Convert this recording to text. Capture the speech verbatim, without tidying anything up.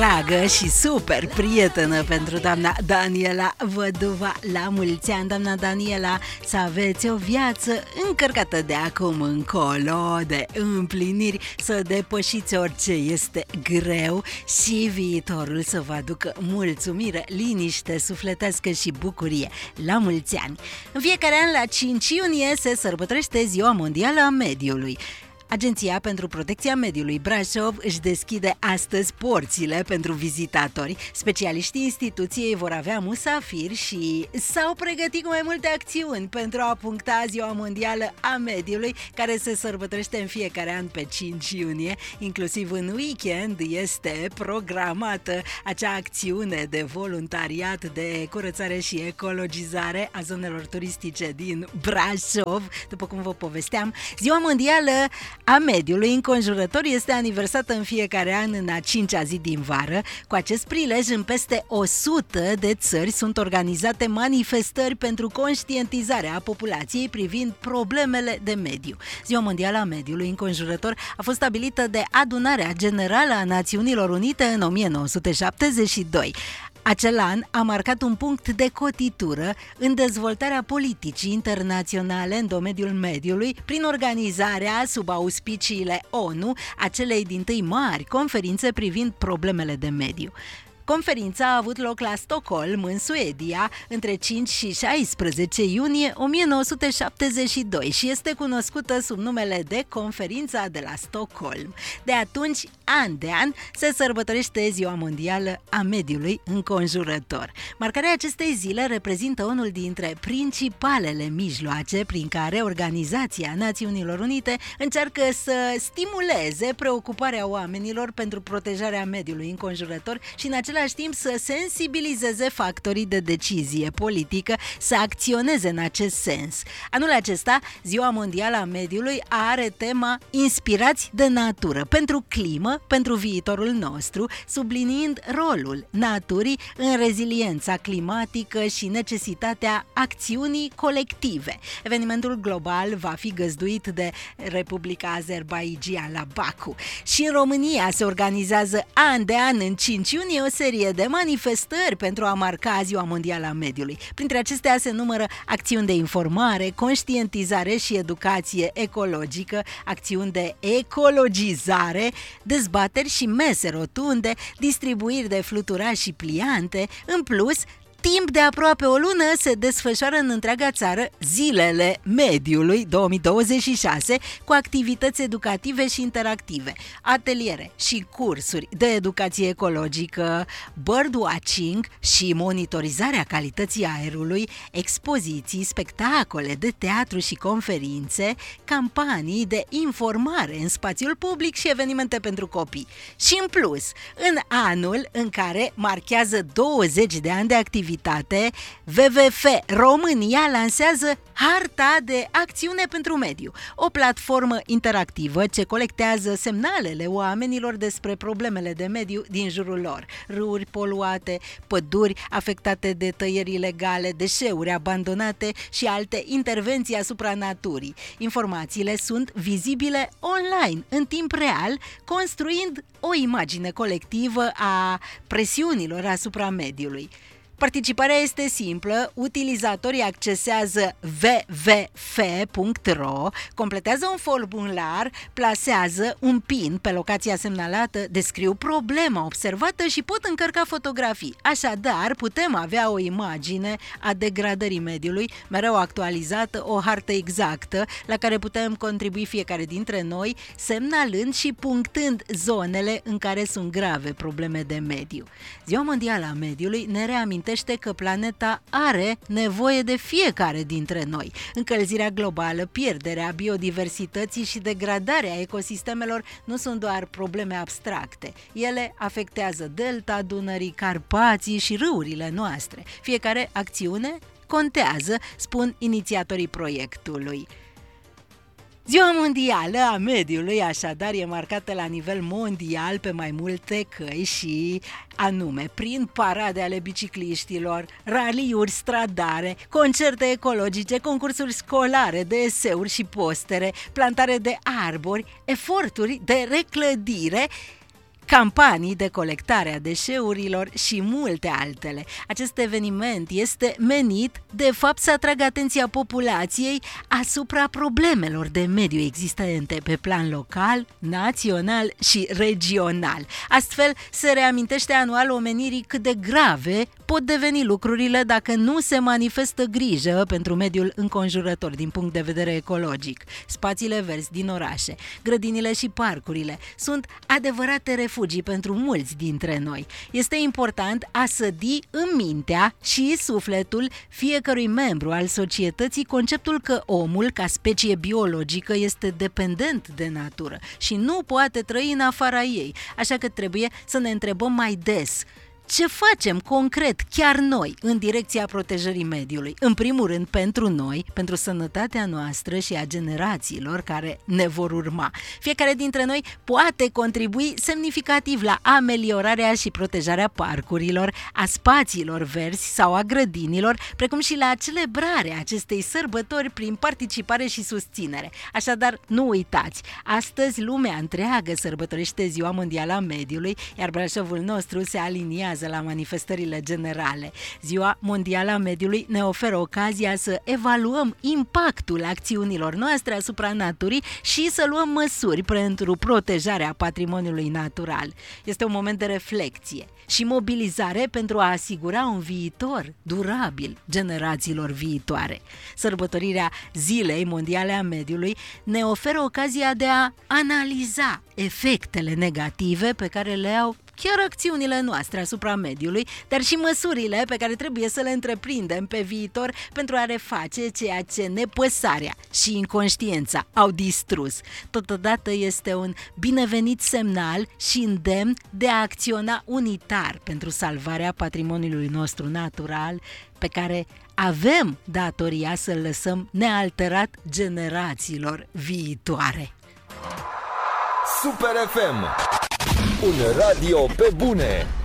Dragă și super prietenă pentru doamna Daniela Văduva, la mulți ani, doamna Daniela, să aveți o viață încărcată de acum încolo, de împliniri, să depășiți orice este greu și viitorul să vă aducă mulțumire, liniște sufletească și bucurie. La mulți ani! În fiecare an, la cinci iunie, se sărbătorește Ziua Mondială a Mediului. Agenția pentru Protecția Mediului Brașov își deschide astăzi porțile pentru vizitatori. Specialiștii instituției vor avea musafiri și s-au pregătit cu mai multe acțiuni pentru a puncta Ziua Mondială a Mediului, care se sărbătorește în fiecare an pe cinci iunie. Inclusiv în weekend este programată acea acțiune de voluntariat, de curățare și ecologizare a zonelor turistice din Brașov. După cum vă povesteam, Ziua Mondială a Mediului înconjurător este aniversată în fiecare an în a cincea zi din vară. Cu acest prilej, în peste o sută de țări sunt organizate manifestări pentru conștientizarea populației privind problemele de mediu. Ziua Mondială a Mediului înconjurător a fost stabilită de Adunarea Generală a Națiunilor Unite în o mie nouă sute șaptezeci și doi. Acel an a marcat un punct de cotitură în dezvoltarea politicii internaționale în domeniul mediului prin organizarea, sub auspiciile O N U, a celei dintâi mari conferințe privind problemele de mediu. Conferința a avut loc la Stockholm, în Suedia, între cinci și șaisprezece iunie o mie nouă sute șaptezeci și doi și este cunoscută sub numele de Conferința de la Stockholm. De atunci, an de an, se sărbătorește Ziua Mondială a Mediului înconjurător. Marcarea acestei zile reprezintă unul dintre principalele mijloace prin care Organizația Națiunilor Unite încearcă să stimuleze preocuparea oamenilor pentru protejarea mediului înconjurător și în același timp să sensibilizeze factorii de decizie politică să acționeze în acest sens. Anul acesta, Ziua Mondială a Mediului are tema Inspirați de natură, pentru climă, pentru viitorul nostru, subliniind rolul naturii în reziliența climatică și necesitatea acțiunii colective. Evenimentul global va fi găzduit de Republica Azerbaidjan la Baku și în România se organizează an de an în cinci iunie o serie de manifestări pentru a marca Ziua Mondială a Mediului. Printre acestea se numără acțiuni de informare, conștientizare și educație ecologică, acțiuni de ecologizare, dezbateri și mese rotunde, distribuiri de fluturași și pliante. În plus, timp de aproape o lună se desfășoară în întreaga țară Zilele Mediului două mii douăzeci și șase cu activități educative și interactive, ateliere și cursuri de educație ecologică, birdwatching și monitorizarea calității aerului, expoziții, spectacole de teatru și conferințe, campanii de informare în spațiul public și evenimente pentru copii. Și în plus, în anul în care marchează douăzeci de ani de activitate, W W F România lansează Harta de Acțiune pentru Mediu, o platformă interactivă ce colectează semnalele oamenilor despre problemele de mediu din jurul lor: râuri poluate, păduri afectate de tăieri ilegale, deșeuri abandonate și alte intervenții asupra naturii. Informațiile sunt vizibile online, în timp real, construind o imagine colectivă a presiunilor asupra mediului. Participarea este simplă, utilizatorii accesează w w f punct r o, completează un formular, plasează un pin pe locația semnalată, descriu problema observată și pot încărca fotografii. Așadar, putem avea o imagine a degradării mediului, mereu actualizată, o hartă exactă la care putem contribui fiecare dintre noi, semnalând și punctând zonele în care sunt grave probleme de mediu. Ziua Mondială a Mediului ne reamintește că planeta are nevoie de fiecare dintre noi. Încălzirea globală, pierderea biodiversității și degradarea ecosistemelor nu sunt doar probleme abstracte. Ele afectează delta Dunării, Carpații și râurile noastre. Fiecare acțiune contează, spun inițiatorii proiectului. Ziua Mondială a Mediului, așadar, e marcată la nivel mondial pe mai multe căi și anume prin parade ale bicicliștilor, raliuri stradare, concerte ecologice, concursuri școlare de eseuri și postere, plantare de arbori, eforturi de reclădire campanii de colectare a deșeurilor și multe altele. Acest eveniment este menit, de fapt, să atragă atenția populației asupra problemelor de mediu existente pe plan local, național și regional. Astfel, se reamintește anual omenirii cât de grave pot deveni lucrurile dacă nu se manifestă grijă pentru mediul înconjurător din punct de vedere ecologic. Spațiile verzi din orașe, grădinile și parcurile sunt adevărate refugii pentru mulți dintre noi. Este important a sădi în mintea și sufletul fiecărui membru al societății conceptul că omul, ca specie biologică, este dependent de natură și nu poate trăi în afara ei, așa că trebuie să ne întrebăm mai des: ce facem concret, chiar noi, în direcția protejării mediului? În primul rând pentru noi, pentru sănătatea noastră și a generațiilor care ne vor urma. Fiecare dintre noi poate contribui semnificativ la ameliorarea și protejarea parcurilor, a spațiilor verzi sau a grădinilor, precum și la celebrarea acestei sărbători prin participare și susținere. Așadar, nu uitați, astăzi lumea întreagă sărbătorește Ziua Mondială a Mediului, iar Brașovul nostru se aliniază la manifestările generale. Ziua Mondială a Mediului ne oferă ocazia să evaluăm impactul acțiunilor noastre asupra naturii și să luăm măsuri pentru protejarea patrimoniului natural. Este un moment de reflecție și mobilizare pentru a asigura un viitor durabil generațiilor viitoare. Sărbătorirea Zilei Mondiale a Mediului ne oferă ocazia de a analiza efectele negative pe care le au chiar acțiunile noastre asupra mediului, dar și măsurile pe care trebuie să le întreprindem pe viitor pentru a reface ceea ce nepăsarea și inconștiența au distrus. Totodată este un binevenit semnal și îndemn de a acționa unitar pentru salvarea patrimoniului nostru natural, pe care avem datoria să-l lăsăm nealterat generațiilor viitoare. Super F M, un radio pe bune.